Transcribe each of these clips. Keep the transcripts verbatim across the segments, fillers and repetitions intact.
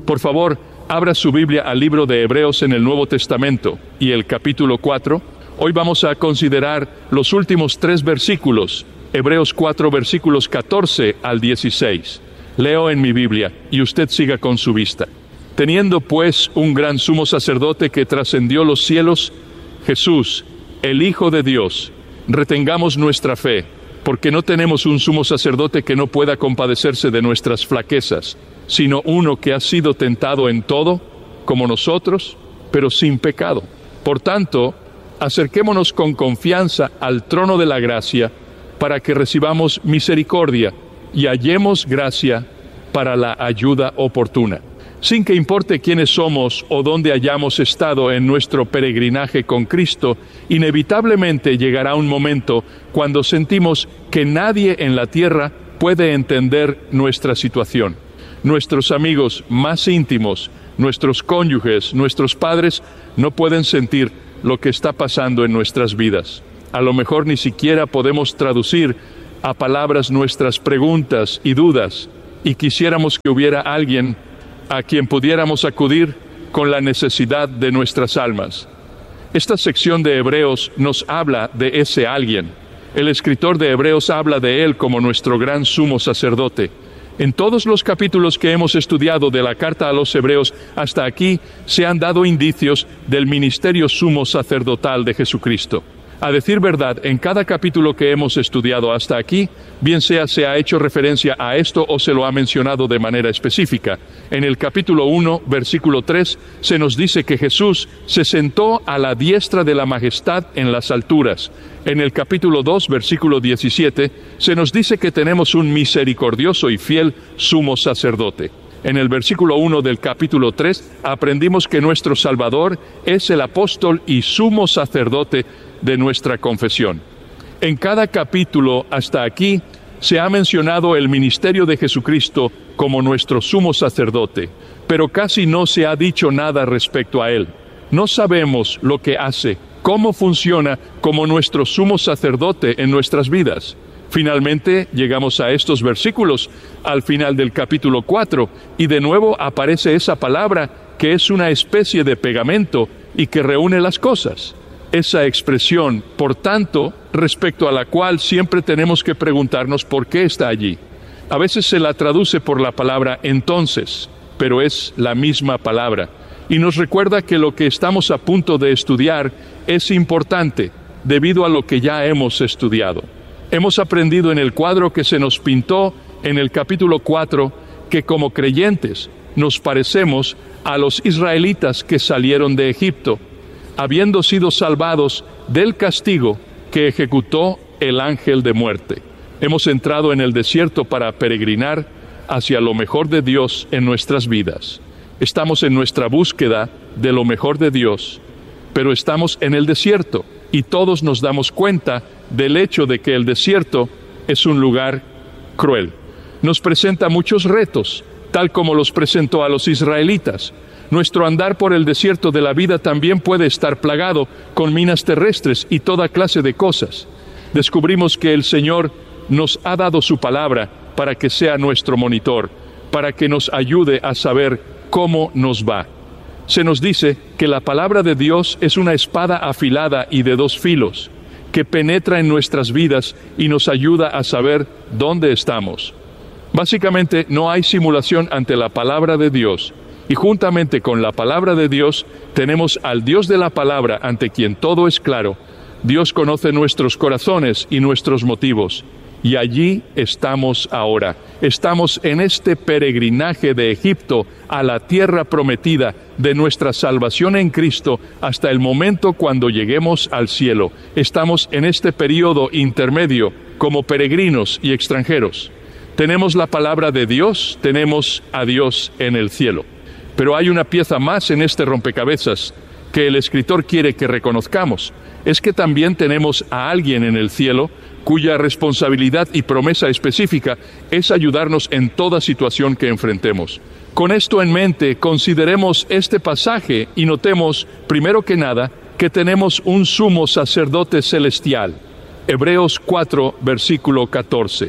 Por favor, abra su Biblia al libro de Hebreos en el Nuevo Testamento y el capítulo cuatro. Hoy vamos a considerar los últimos tres versículos, Hebreos cuatro, versículos catorce al dieciséis. Leo en mi Biblia y usted siga con su vista. Teniendo pues un gran sumo sacerdote que trascendió los cielos, Jesús, el Hijo de Dios, retengamos nuestra fe, porque no tenemos un sumo sacerdote que no pueda compadecerse de nuestras flaquezas, sino uno que ha sido tentado en todo, como nosotros, pero sin pecado. Por tanto, acerquémonos con confianza al trono de la gracia, para que recibamos misericordia y hallemos gracia para la ayuda oportuna. Sin que importe quiénes somos o dónde hayamos estado en nuestro peregrinaje con Cristo, inevitablemente llegará un momento cuando sentimos que nadie en la tierra puede entender nuestra situación. Nuestros amigos más íntimos, nuestros cónyuges, nuestros padres, no pueden sentir lo que está pasando en nuestras vidas. A lo mejor ni siquiera podemos traducir a palabras nuestras preguntas y dudas, y quisiéramos que hubiera alguien a quien pudiéramos acudir con la necesidad de nuestras almas. Esta sección de Hebreos nos habla de ese alguien. El escritor de Hebreos habla de él como nuestro gran sumo sacerdote. En todos los capítulos que hemos estudiado de la carta a los Hebreos hasta aquí, se han dado indicios del ministerio sumo sacerdotal de Jesucristo. A decir verdad, en cada capítulo que hemos estudiado hasta aquí, bien sea se ha hecho referencia a esto o se lo ha mencionado de manera específica. En el capítulo uno, versículo tres, se nos dice que Jesús se sentó a la diestra de la majestad en las alturas. En el capítulo dos, versículo diecisiete, se nos dice que tenemos un misericordioso y fiel sumo sacerdote. En el versículo uno del capítulo tres, aprendimos que nuestro Salvador es el apóstol y sumo sacerdote de nuestra confesión. En cada capítulo hasta aquí se ha mencionado el ministerio de Jesucristo como nuestro sumo sacerdote, pero casi no se ha dicho nada respecto a él. No sabemos lo que hace, cómo funciona como nuestro sumo sacerdote en nuestras vidas. Finalmente llegamos a estos versículos, al final del capítulo cuatro, y de nuevo aparece esa palabra que es una especie de pegamento y que reúne las cosas. Esa expresión, por tanto, respecto a la cual siempre tenemos que preguntarnos por qué está allí. A veces se la traduce por la palabra entonces, pero es la misma palabra. Y nos recuerda que lo que estamos a punto de estudiar es importante, debido a lo que ya hemos estudiado. Hemos aprendido en el cuadro que se nos pintó en el capítulo cuatro, que como creyentes nos parecemos a los israelitas que salieron de Egipto, habiendo sido salvados del castigo que ejecutó el ángel de muerte. Hemos entrado en el desierto para peregrinar hacia lo mejor de Dios en nuestras vidas. Estamos en nuestra búsqueda de lo mejor de Dios, pero estamos en el desierto y todos nos damos cuenta del hecho de que el desierto es un lugar cruel. Nos presenta muchos retos, tal como los presentó a los israelitas. Nuestro andar por el desierto de la vida también puede estar plagado con minas terrestres y toda clase de cosas. Descubrimos que el Señor nos ha dado su palabra para que sea nuestro monitor, para que nos ayude a saber cómo nos va. Se nos dice que la palabra de Dios es una espada afilada y de dos filos, que penetra en nuestras vidas y nos ayuda a saber dónde estamos. Básicamente, no hay simulación ante la palabra de Dios. Y juntamente con la palabra de Dios, tenemos al Dios de la palabra ante quien todo es claro. Dios conoce nuestros corazones y nuestros motivos. Y allí estamos ahora. Estamos en este peregrinaje de Egipto a la tierra prometida de nuestra salvación en Cristo hasta el momento cuando lleguemos al cielo. Estamos en este periodo intermedio como peregrinos y extranjeros. Tenemos la palabra de Dios, tenemos a Dios en el cielo. Pero hay una pieza más en este rompecabezas que el escritor quiere que reconozcamos. Es que también tenemos a alguien en el cielo cuya responsabilidad y promesa específica es ayudarnos en toda situación que enfrentemos. Con esto en mente, consideremos este pasaje y notemos, primero que nada, que tenemos un sumo sacerdote celestial. Hebreos cuatro, versículo catorce.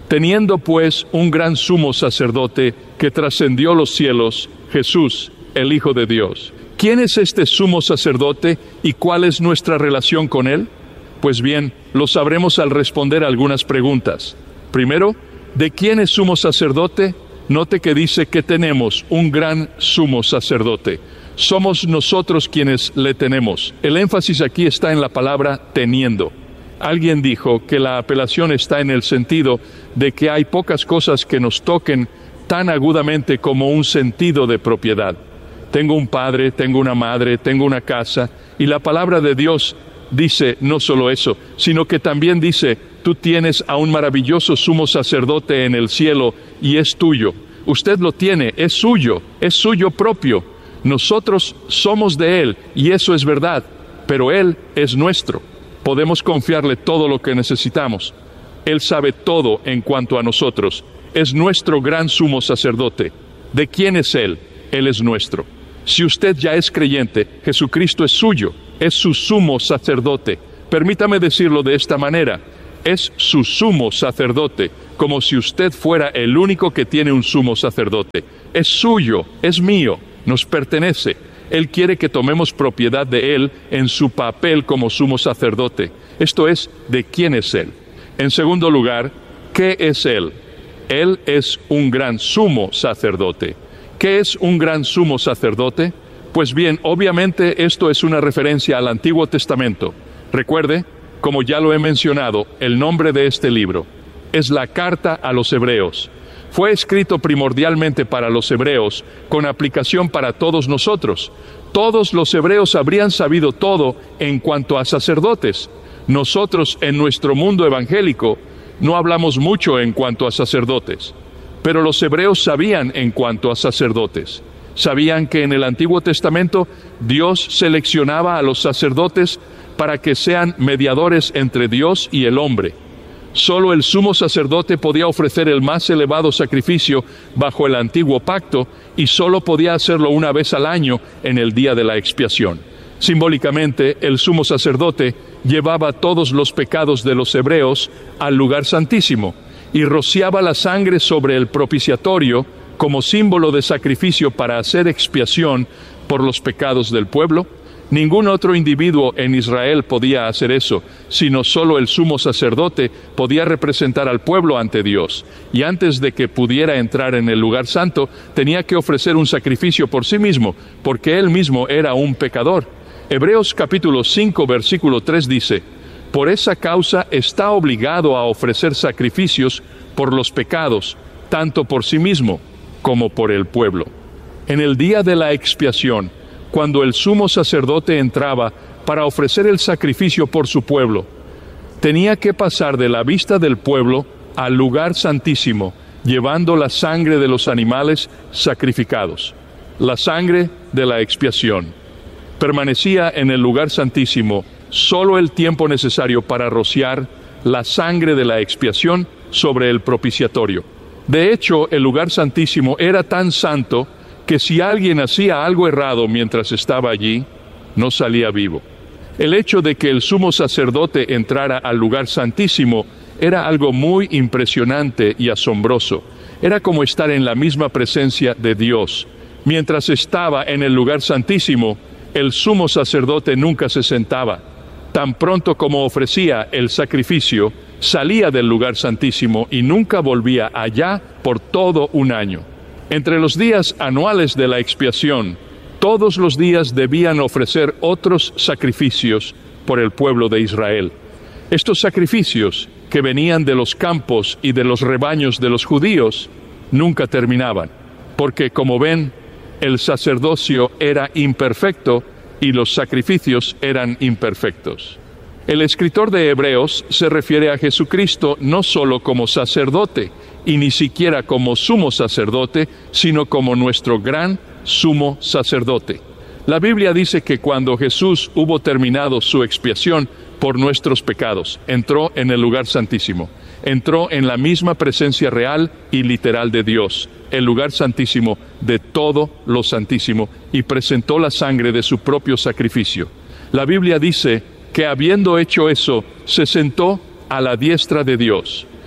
Teniendo pues un gran sumo sacerdote que trascendió los cielos, Jesús, el Hijo de Dios. ¿Quién es este sumo sacerdote y cuál es nuestra relación con él? Pues bien, lo sabremos al responder algunas preguntas. Primero, ¿de quién es sumo sacerdote? Note que dice que tenemos un gran sumo sacerdote. Somos nosotros quienes le tenemos. El énfasis aquí está en la palabra teniendo. Alguien dijo que la apelación está en el sentido de que hay pocas cosas que nos toquen tan agudamente como un sentido de propiedad. Tengo un padre, tengo una madre, tengo una casa, y la palabra de Dios dice no solo eso, sino que también dice, tú tienes a un maravilloso sumo sacerdote en el cielo y es tuyo. Usted lo tiene, es suyo, es suyo propio. Nosotros somos de Él y eso es verdad, pero Él es nuestro. Podemos confiarle todo lo que necesitamos. Él sabe todo en cuanto a nosotros. Es nuestro gran sumo sacerdote. ¿De quién es Él? Él es nuestro. Si usted ya es creyente, Jesucristo es suyo. Es su sumo sacerdote. Permítame decirlo de esta manera. Es su sumo sacerdote, como si usted fuera el único que tiene un sumo sacerdote. Es suyo, es mío, nos pertenece. Él quiere que tomemos propiedad de Él en su papel como sumo sacerdote. Esto es, ¿de quién es Él? En segundo lugar, ¿qué es Él? Él es un gran sumo sacerdote. ¿Qué es un gran sumo sacerdote? Pues bien, obviamente esto es una referencia al Antiguo Testamento. Recuerde, como ya lo he mencionado, el nombre de este libro es la Carta a los Hebreos. Fue escrito primordialmente para los hebreos, con aplicación para todos nosotros. Todos los hebreos habrían sabido todo en cuanto a sacerdotes. Nosotros, en nuestro mundo evangélico, no hablamos mucho en cuanto a sacerdotes, pero los hebreos sabían en cuanto a sacerdotes. Sabían que en el Antiguo Testamento Dios seleccionaba a los sacerdotes para que sean mediadores entre Dios y el hombre. Solo el sumo sacerdote podía ofrecer el más elevado sacrificio bajo el antiguo pacto y solo podía hacerlo una vez al año en el día de la expiación. Simbólicamente, el sumo sacerdote llevaba todos los pecados de los hebreos al lugar santísimo y rociaba la sangre sobre el propiciatorio como símbolo de sacrificio para hacer expiación por los pecados del pueblo. Ningún otro individuo en Israel podía hacer eso, sino solo el sumo sacerdote podía representar al pueblo ante Dios. Y antes de que pudiera entrar en el lugar santo, tenía que ofrecer un sacrificio por sí mismo, porque él mismo era un pecador. Hebreos capítulo cinco, versículo tres dice, por esa causa está obligado a ofrecer sacrificios por los pecados, tanto por sí mismo como por el pueblo. En el día de la expiación, cuando el sumo sacerdote entraba para ofrecer el sacrificio por su pueblo, tenía que pasar de la vista del pueblo al lugar santísimo, llevando la sangre de los animales sacrificados, la sangre de la expiación. Permanecía en el lugar santísimo solo el tiempo necesario para rociar la sangre de la expiación sobre el propiciatorio. De hecho, el lugar santísimo era tan santo que si alguien hacía algo errado mientras estaba allí, no salía vivo. El hecho de que el sumo sacerdote entrara al lugar santísimo era algo muy impresionante y asombroso. Era como estar en la misma presencia de Dios. Mientras estaba en el lugar santísimo, el sumo sacerdote nunca se sentaba. Tan pronto como ofrecía el sacrificio, salía del lugar santísimo y nunca volvía allá por todo un año. Entre los días anuales de la expiación, todos los días debían ofrecer otros sacrificios por el pueblo de Israel. Estos sacrificios, que venían de los campos y de los rebaños de los judíos, nunca terminaban, porque como ven, el sacerdocio era imperfecto y los sacrificios eran imperfectos. El escritor de Hebreos se refiere a Jesucristo no solo como sacerdote, y ni siquiera como sumo sacerdote, sino como nuestro gran sumo sacerdote. La Biblia dice que cuando Jesús hubo terminado su expiación por nuestros pecados, entró en el lugar santísimo, entró en la misma presencia real y literal de Dios, el lugar santísimo de todo lo santísimo, y presentó la sangre de su propio sacrificio. La Biblia dice que habiendo hecho eso, se sentó a la diestra de Dios.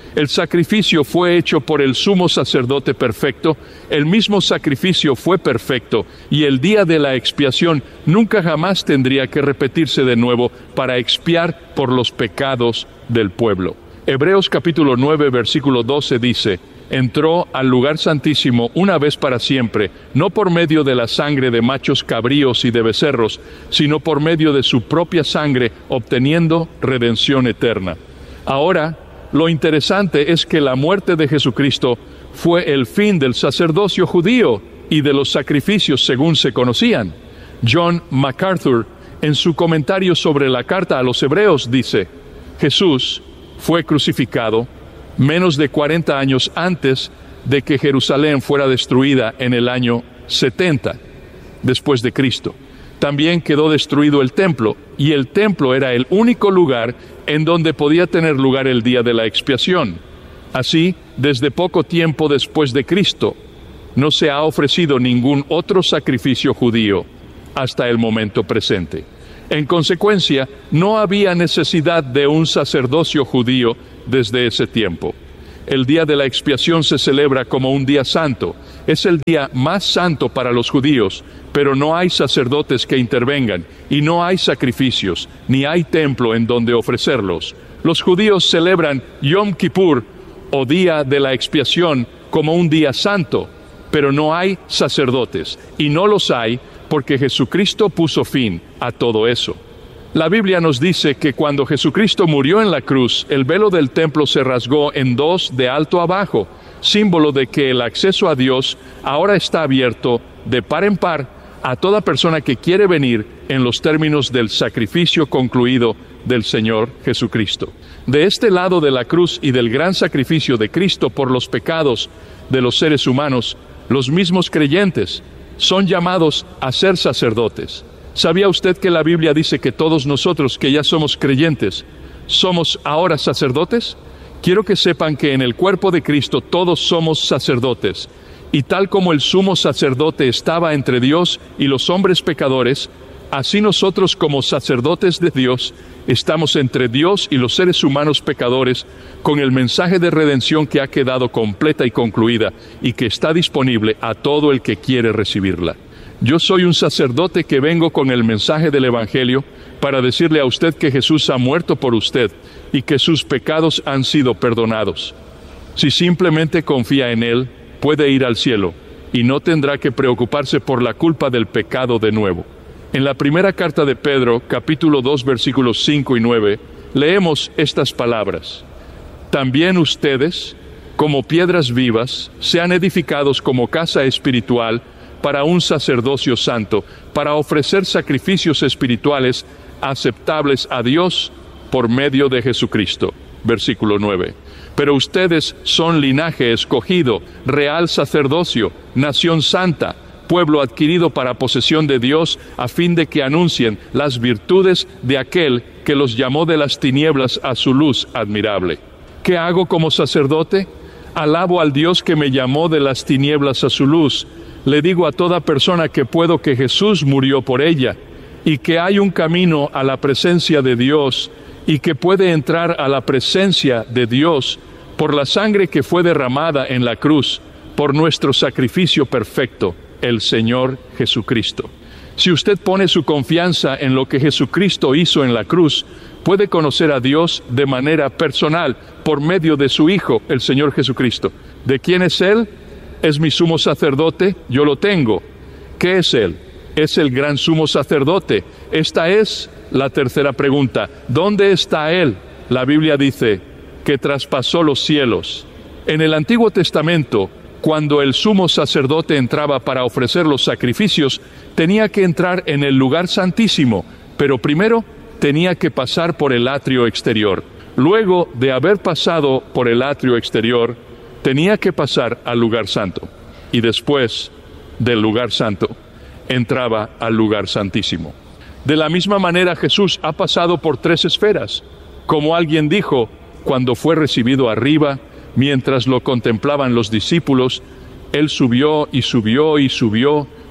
El sacrificio fue hecho por el sumo sacerdote perfecto, el mismo sacrificio fue perfecto, y el día de la expiación nunca jamás tendría que repetirse de nuevo para expiar por los pecados del pueblo. Hebreos capítulo nueve, versículo doce dice: entró al lugar santísimo una vez para siempre, no por medio de la sangre de machos cabríos y de becerros, sino por medio de su propia sangre, obteniendo redención eterna. Ahora, lo interesante es que la muerte de Jesucristo fue el fin del sacerdocio judío y de los sacrificios según se conocían. John MacArthur, en su comentario sobre la carta a los Hebreos, dice: Jesús fue crucificado menos de cuarenta años antes de que Jerusalén fuera destruida en el año setenta después de Cristo. También quedó destruido el templo, y el templo era el único lugar en donde podía tener lugar el día de la expiación. Así, desde poco tiempo después de Cristo, no se ha ofrecido ningún otro sacrificio judío hasta el momento presente. En consecuencia, no había necesidad de un sacerdocio judío desde ese tiempo. El día de la expiación se celebra como un día santo. Es el día más santo para los judíos, pero no hay sacerdotes que intervengan, y no hay sacrificios, ni hay templo en donde ofrecerlos. Los judíos celebran Yom Kippur, o día de la expiación, como un día santo, pero no hay sacerdotes, y no los hay porque Jesucristo puso fin a todo eso. La Biblia nos dice que cuando Jesucristo murió en la cruz, el velo del templo se rasgó en dos de alto a bajo, símbolo de que el acceso a Dios ahora está abierto de par en par a toda persona que quiere venir en los términos del sacrificio concluido del Señor Jesucristo. De este lado de la cruz y del gran sacrificio de Cristo por los pecados de los seres humanos, los mismos creyentes son llamados a ser sacerdotes. ¿Sabía usted que la Biblia dice que todos nosotros que ya somos creyentes, somos ahora sacerdotes? Quiero que sepan que en el cuerpo de Cristo todos somos sacerdotes, y tal como el sumo sacerdote estaba entre Dios y los hombres pecadores, así nosotros como sacerdotes de Dios, estamos entre Dios y los seres humanos pecadores, con el mensaje de redención que ha quedado completa y concluida, y que está disponible a todo el que quiere recibirla. Yo soy un sacerdote que vengo con el mensaje del Evangelio para decirle a usted que Jesús ha muerto por usted y que sus pecados han sido perdonados. Si simplemente confía en Él, puede ir al cielo y no tendrá que preocuparse por la culpa del pecado de nuevo. En la primera carta de Pedro, capítulo dos, versículos cinco y nueve, leemos estas palabras: también ustedes, como piedras vivas, sean edificados como casa espiritual para un sacerdocio santo, para ofrecer sacrificios espirituales aceptables a Dios por medio de Jesucristo. Versículo nueve. Pero ustedes son linaje escogido, real sacerdocio, nación santa, pueblo adquirido para posesión de Dios, a fin de que anuncien las virtudes de aquel que los llamó de las tinieblas a su luz admirable. ¿Qué hago como sacerdote? Alabo al Dios que me llamó de las tinieblas a su luz. Le digo a toda persona que puedo que Jesús murió por ella, y que hay un camino a la presencia de Dios, y que puede entrar a la presencia de Dios por la sangre que fue derramada en la cruz, por nuestro sacrificio perfecto, el Señor Jesucristo. Si usted pone su confianza en lo que Jesucristo hizo en la cruz, puede conocer a Dios de manera personal, por medio de su Hijo, el Señor Jesucristo. ¿De quién es Él? ¿Es mi sumo sacerdote? Yo lo tengo. ¿Qué es Él? Es el gran sumo sacerdote. Esta es la tercera pregunta. ¿Dónde está Él? La Biblia dice que traspasó los cielos. En el Antiguo Testamento, cuando el sumo sacerdote entraba para ofrecer los sacrificios, tenía que entrar en el lugar santísimo, pero primero tenía que pasar por el atrio exterior. Luego de haber pasado por el atrio exterior, tenía que pasar al lugar santo, y después del lugar santo, entraba al lugar santísimo. De la misma manera, Jesús ha pasado por tres esferas. Como alguien dijo, cuando fue recibido arriba, mientras lo contemplaban los discípulos, Él subió y subió y subió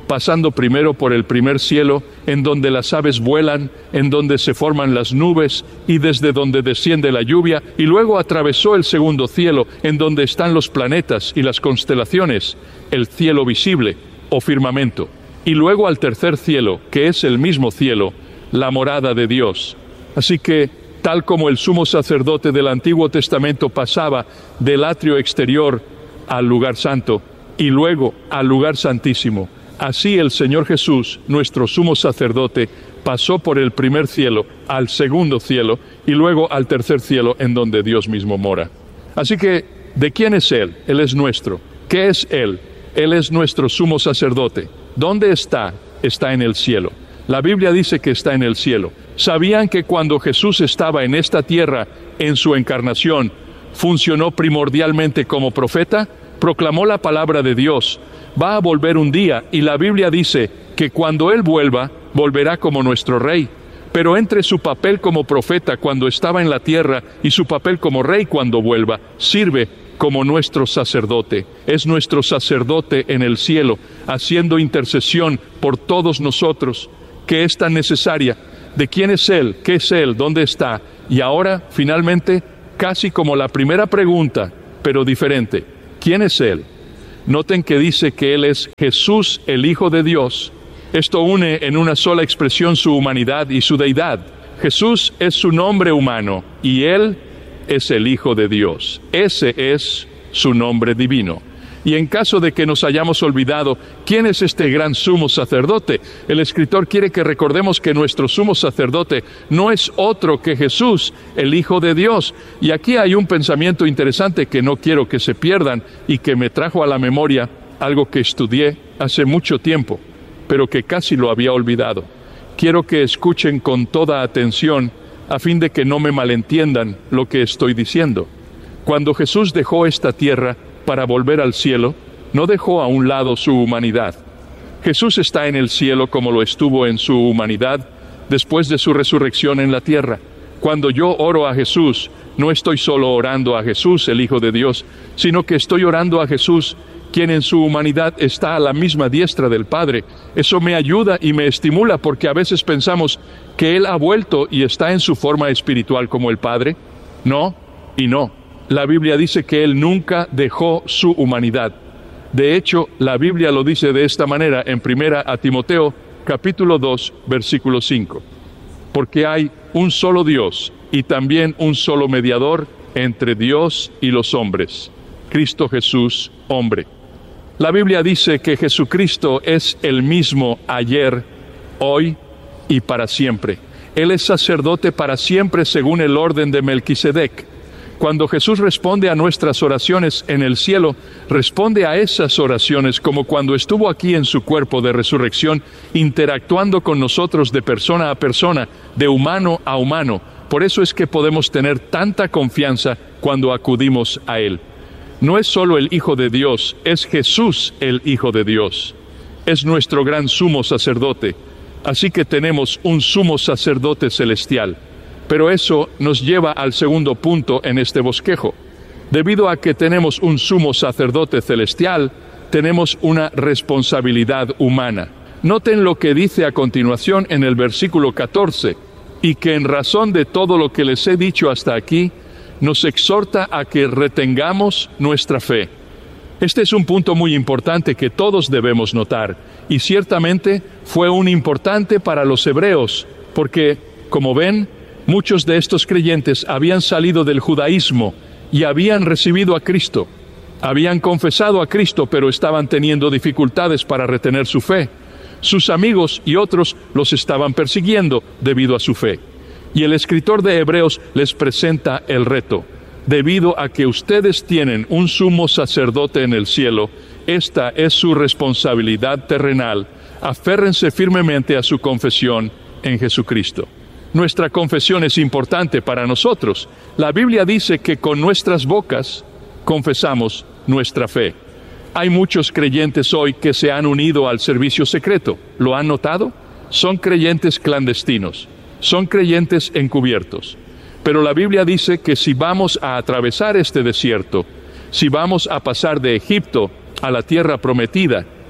pasando primero por el primer cielo, en donde las aves vuelan, en donde se forman las nubes y desde donde desciende la lluvia, y luego atravesó el segundo cielo, en donde están los planetas y las constelaciones, el cielo visible o firmamento, y luego al tercer cielo, que es el mismo cielo, la morada de Dios. Así que, tal como el sumo sacerdote del Antiguo Testamento pasaba del atrio exterior al lugar santo y luego al lugar santísimo, así el Señor Jesús, nuestro sumo sacerdote, pasó por el primer cielo al segundo cielo y luego al tercer cielo en donde Dios mismo mora. Así que, ¿de quién es Él? Él es nuestro. ¿Qué es Él? Él es nuestro sumo sacerdote. ¿Dónde está? Está en el cielo. La Biblia dice que está en el cielo. ¿Sabían que cuando Jesús estaba en esta tierra, en su encarnación, funcionó primordialmente como profeta? Proclamó la palabra de Dios. Va a volver un día y la Biblia dice que cuando Él vuelva, volverá como nuestro rey. Pero entre su papel como profeta cuando estaba en la tierra y su papel como rey cuando vuelva, sirve como nuestro sacerdote. Es nuestro sacerdote en el cielo, haciendo intercesión por todos nosotros, que es tan necesaria. ¿De quién es Él? ¿Qué es Él? ¿Dónde está? Y ahora, finalmente, casi como la primera pregunta, pero diferente. ¿Quién es Él? Noten que dice que Él es Jesús, el Hijo de Dios. Esto une en una sola expresión su humanidad y su deidad. Jesús es su nombre humano y Él es el Hijo de Dios. Ese es su nombre divino. Y en caso de que nos hayamos olvidado quién es este gran sumo sacerdote, el escritor quiere que recordemos que nuestro sumo sacerdote no es otro que Jesús, el Hijo de Dios. Y aquí hay un pensamiento interesante que no quiero que se pierdan y que me trajo a la memoria algo que estudié hace mucho tiempo, pero que casi lo había olvidado. Quiero que escuchen con toda atención a fin de que no me malentiendan lo que estoy diciendo. Cuando Jesús dejó esta tierra para volver al cielo, no dejó a un lado su humanidad. Jesús está en el cielo como lo estuvo en su humanidad después de su resurrección en la tierra. Cuando yo oro a Jesús, no estoy solo orando a Jesús, el Hijo de Dios, sino que estoy orando a Jesús, quien en su humanidad está a la misma diestra del Padre. Eso me ayuda y me estimula porque a veces pensamos que Él ha vuelto y está en su forma espiritual como el Padre. No y no. La Biblia dice que Él nunca dejó su humanidad. De hecho, la Biblia lo dice de esta manera en primera a Timoteo, capítulo dos, versículo cinco. Porque hay un solo Dios y también un solo mediador entre Dios y los hombres, Cristo Jesús, hombre. La Biblia dice que Jesucristo es el mismo ayer, hoy y para siempre. Él es sacerdote para siempre según el orden de Melquisedec. Cuando Jesús responde a nuestras oraciones en el cielo, responde a esas oraciones como cuando estuvo aquí en su cuerpo de resurrección, interactuando con nosotros de persona a persona, de humano a humano. Por eso es que podemos tener tanta confianza cuando acudimos a Él. No es solo el Hijo de Dios, es Jesús el Hijo de Dios. Es nuestro gran sumo sacerdote. Así que tenemos un sumo sacerdote celestial. Pero eso nos lleva al segundo punto en este bosquejo. Debido a que tenemos un sumo sacerdote celestial, tenemos una responsabilidad humana. Noten lo que dice a continuación en el versículo catorce, y que en razón de todo lo que les he dicho hasta aquí, nos exhorta a que retengamos nuestra fe. Este es un punto muy importante que todos debemos notar, y ciertamente fue un importante para los hebreos, porque, como ven, muchos de estos creyentes habían salido del judaísmo y habían recibido a Cristo. Habían confesado a Cristo, pero estaban teniendo dificultades para retener su fe. Sus amigos y otros los estaban persiguiendo debido a su fe. Y el escritor de Hebreos les presenta el reto. Debido a que ustedes tienen un sumo sacerdote en el cielo, esta es su responsabilidad terrenal. Aférrense firmemente a su confesión en Jesucristo. Nuestra confesión es importante para nosotros. La Biblia dice que con nuestras bocas confesamos nuestra fe. Hay muchos creyentes hoy que se han unido al servicio secreto. ¿Lo han notado? Son creyentes clandestinos. Son creyentes encubiertos. Pero la Biblia dice que si vamos a atravesar este desierto, si vamos a pasar de Egipto a la tierra prometida,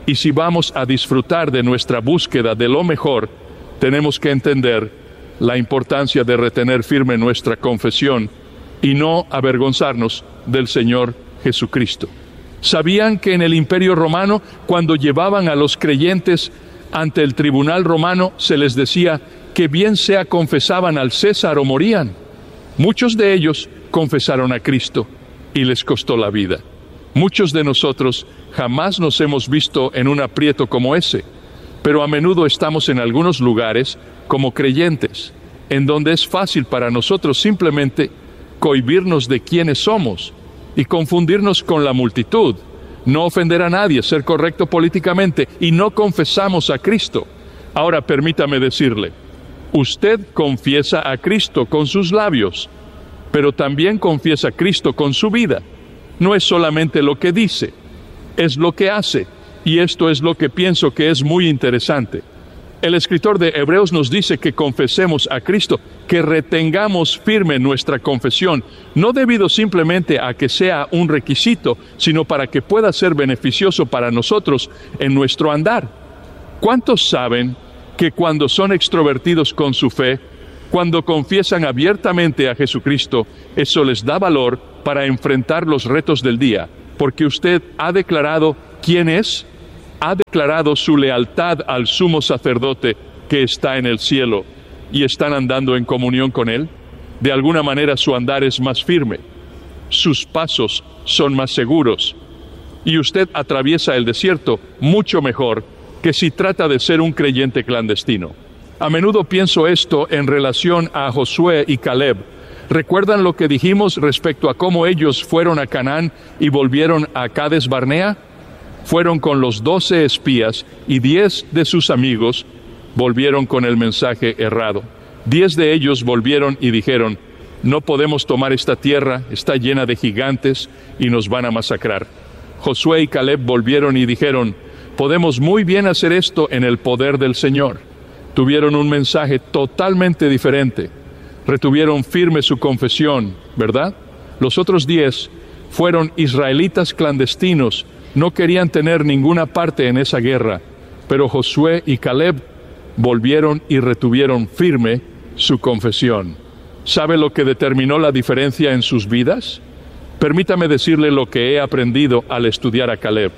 Y si vamos a disfrutar de nuestra búsqueda de lo mejor, tenemos que entender la importancia de retener firme nuestra confesión y no avergonzarnos del Señor Jesucristo. ¿Sabían que en el Imperio Romano, cuando llevaban a los creyentes ante el tribunal romano, se les decía que bien sea confesaban al César o morían? Muchos de ellos confesaron a Cristo y les costó la vida. Muchos de nosotros jamás nos hemos visto en un aprieto como ese, pero a menudo estamos en algunos lugares como creyentes, en donde es fácil para nosotros simplemente cohibirnos de quiénes somos y confundirnos con la multitud, no ofender a nadie, ser correcto políticamente, y no confesamos a Cristo. Ahora permítame decirle, usted confiesa a Cristo con sus labios, pero también confiesa a Cristo con su vida. No es solamente lo que dice, es lo que hace, y esto es lo que pienso que es muy interesante. El escritor de Hebreos nos dice que confesemos a Cristo, que retengamos firme nuestra confesión, no debido simplemente a que sea un requisito, sino para que pueda ser beneficioso para nosotros en nuestro andar. ¿Cuántos saben que cuando son extrovertidos con su fe, cuando confiesan abiertamente a Jesucristo, eso les da valor para enfrentar los retos del día? Porque usted ha declarado quién es, ha declarado su lealtad al sumo sacerdote que está en el cielo, y están andando en comunión con Él. De alguna manera su andar es más firme, sus pasos son más seguros, y usted atraviesa el desierto mucho mejor que si trata de ser un creyente clandestino. A menudo pienso esto en relación a Josué y Caleb. ¿Recuerdan lo que dijimos respecto a cómo ellos fueron a Canaán y volvieron a Cades Barnea? Fueron con los doce espías y diez de sus amigos volvieron con el mensaje errado. Diez de ellos volvieron y dijeron, no podemos tomar esta tierra, está llena de gigantes y nos van a masacrar. Josué y Caleb volvieron y dijeron, podemos muy bien hacer esto en el poder del Señor. Tuvieron un mensaje totalmente diferente. Retuvieron firme su confesión, ¿verdad? Los otros diez fueron israelitas clandestinos, no querían tener ninguna parte en esa guerra, pero Josué y Caleb volvieron y retuvieron firme su confesión. ¿Sabe lo que determinó la diferencia en sus vidas? Permítame decirle lo que he aprendido al estudiar a Caleb.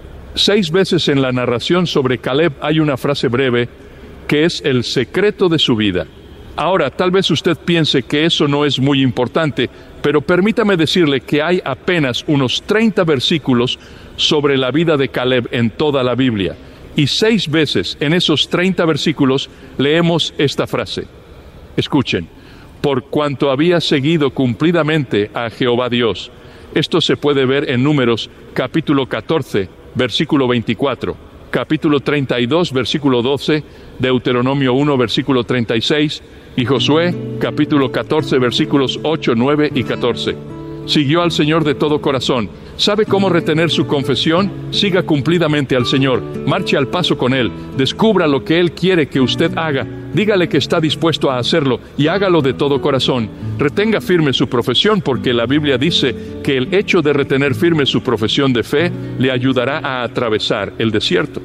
Seis veces en la narración sobre Caleb hay una frase breve que es el secreto de su vida. Ahora, tal vez usted piense que eso no es muy importante, pero permítame decirle que hay apenas unos treinta versículos sobre la vida de Caleb en toda la Biblia. Y seis veces en esos treinta versículos leemos esta frase. Escuchen, por cuanto había seguido cumplidamente a Jehová Dios. Esto se puede ver en Números capítulo catorce, versículo veinticuatro, capítulo treinta y dos, versículo doce, Deuteronomio uno, versículo treinta y seis, y Josué, capítulo catorce, versículos ocho, nueve y catorce. Siguió al Señor de todo corazón. ¿Sabe cómo retener su confesión? Siga cumplidamente al Señor. Marche al paso con Él. Descubra lo que Él quiere que usted haga. Dígale que está dispuesto a hacerlo y hágalo de todo corazón. Retenga firme su profesión, porque la Biblia dice que el hecho de retener firme su profesión de fe le ayudará a atravesar el desierto.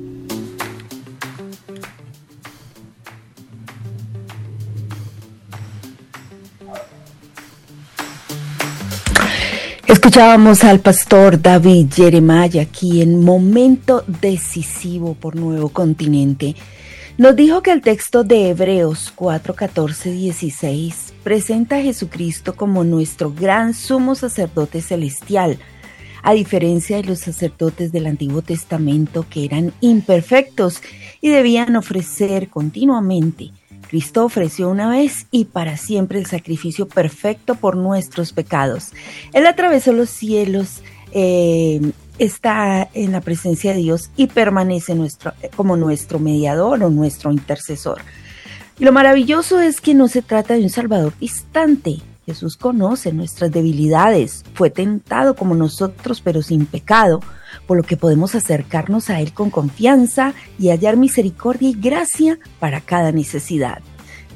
Escuchábamos al pastor David Jeremiah aquí en Momento Decisivo por Nuevo Continente. Nos dijo que el texto de Hebreos cuatro, catorce, dieciséis presenta a Jesucristo como nuestro gran sumo sacerdote celestial, a diferencia de los sacerdotes del Antiguo Testamento que eran imperfectos y debían ofrecer continuamente. Cristo ofreció una vez y para siempre el sacrificio perfecto por nuestros pecados. Él atravesó los cielos, eh, está en la presencia de Dios y permanece nuestro, como nuestro mediador o nuestro intercesor. Y lo maravilloso es que no se trata de un Salvador distante. Jesús conoce nuestras debilidades, fue tentado como nosotros pero sin pecado, por lo que podemos acercarnos a Él con confianza y hallar misericordia y gracia para cada necesidad.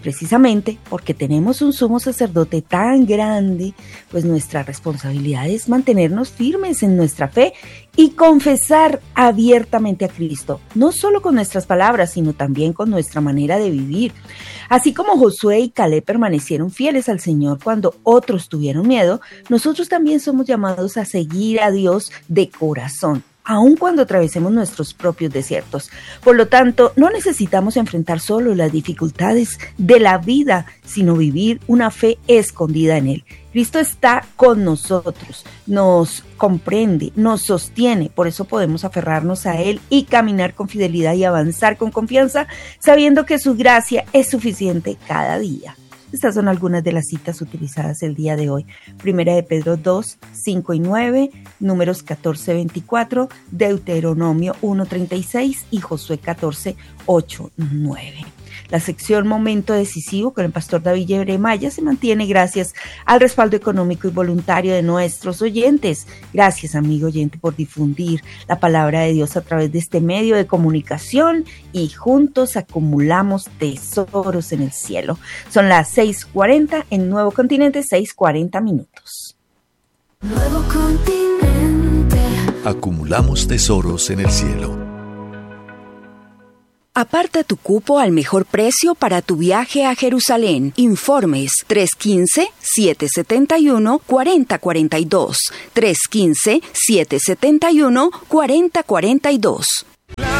Precisamente porque tenemos un sumo sacerdote tan grande, pues nuestra responsabilidad es mantenernos firmes en nuestra fe y confesar abiertamente a Cristo, no solo con nuestras palabras, sino también con nuestra manera de vivir. Así como Josué y Caleb permanecieron fieles al Señor cuando otros tuvieron miedo, nosotros también somos llamados a seguir a Dios de corazón, aun cuando atravesemos nuestros propios desiertos. Por lo tanto, no necesitamos enfrentar solo las dificultades de la vida, sino vivir una fe escondida en Él. Cristo está con nosotros, nos comprende, nos sostiene, por eso podemos aferrarnos a Él y caminar con fidelidad y avanzar con confianza, sabiendo que su gracia es suficiente cada día. Estas son algunas de las citas utilizadas el día de hoy. Primera de Pedro dos, cinco y nueve, Números catorce, veinticuatro, Deuteronomio uno, treinta y seis y Josué catorce, ocho, nueve. La sección Momento Decisivo con el pastor David Jeremiah se mantiene gracias al respaldo económico y voluntario de nuestros oyentes. Gracias, amigo oyente, por difundir la palabra de Dios a través de este medio de comunicación y juntos acumulamos tesoros en el cielo. Son las seis cuarenta en Nuevo Continente, seis cuarenta minutos. Nuevo Continente. Acumulamos tesoros en el cielo. Aparta tu cupo al mejor precio para tu viaje a Jerusalén. Informes tres uno cinco, siete siete uno, cuatro cero cuatro dos. tres uno cinco, siete siete uno, cuatro cero cuatro dos.